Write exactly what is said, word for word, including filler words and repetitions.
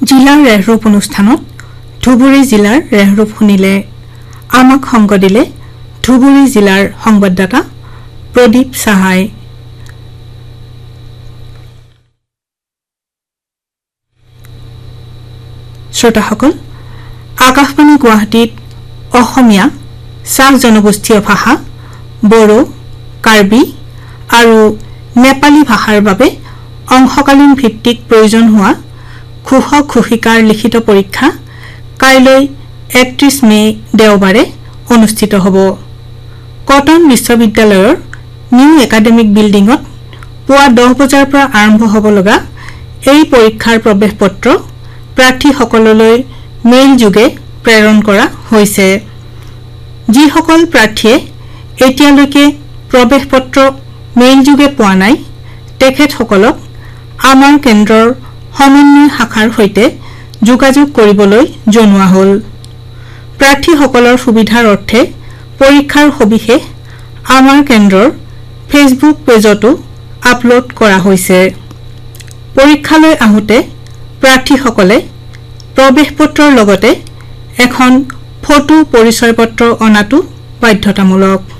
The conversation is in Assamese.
জিলাৰ ৰেহৰূপ অনুষ্ঠানত ধুবুৰী জিলাৰ ৰেহৰূপ শুনিলে আমাক সংগ দিলে ধুবুৰী জিলাৰ সংবাদদাতা প্ৰদীপ সাহাই শ্ৰোতাসকল আকাশবাণী গুৱাহাটীত অসমীয়া চাহ জনগোষ্ঠীয় ভাষা বড়ো কাৰ্বি আৰু নেপালী ভাষাৰ বাবে অংশকালীন ভিত্তিক প্ৰয়োজন হোৱা ঘোষক ঘোষিকাৰ লিখিত পৰীক্ষা কাইলৈ একত্ৰিশ মে দেওবাৰে অনুষ্ঠিত হ'ব। কটন বিশ্ববিদ্যালয়ৰ নিউ একাডেমিক বিল্ডিঙত পুৱা দহ বজাৰ পৰা আৰম্ভ হ'ব লগা এই পৰীক্ষাৰ প্ৰৱেশ পত্ৰ প্ৰাৰ্থীসকললৈ মেইল যোগে প্ৰেৰণ কৰা হৈছে। যিসকল প্ৰাৰ্থীয়ে এতিয়ালৈকে প্ৰৱেশ পত্ৰ মেইল যোগে পোৱা নাই তেখেতসকলক আমাৰ কেন্দ্ৰৰ সমন্বয় শাখাৰ সৈতে যোগাযোগ কৰিবলৈ জনোৱা হ'ল। প্ৰাৰ্থীসকলৰ সুবিধাৰ অৰ্থে পৰীক্ষাৰ সবিশেষ আমাৰ কেন্দ্ৰৰ ফেচবুক পেজতো আপলোড কৰা হৈছে। পৰীক্ষালৈ আহোঁতে প্ৰাৰ্থীসকলে প্ৰৱেশ পত্ৰৰ লগতে এখন ফটো পৰিচয় পত্ৰ অনাটো বাধ্যতামূলক।